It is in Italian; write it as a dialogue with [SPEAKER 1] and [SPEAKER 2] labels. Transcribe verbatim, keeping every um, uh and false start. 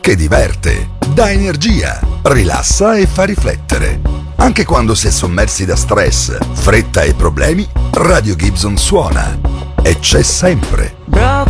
[SPEAKER 1] che diverte, dà energia, rilassa e fa riflettere. Anche quando si è sommersi da stress, fretta e problemi, Radio Gibson suona e c'è sempre.